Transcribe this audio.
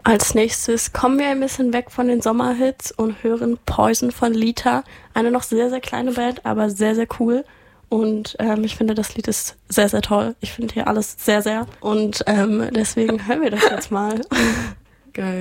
Als nächstes kommen wir ein bisschen weg von den Sommerhits und hören Poison von Lita. Eine noch sehr, sehr kleine Band, aber sehr, sehr cool. Und ich finde, das Lied ist sehr, sehr toll. Ich finde hier alles sehr, sehr. Und deswegen hören wir das jetzt mal. Geil.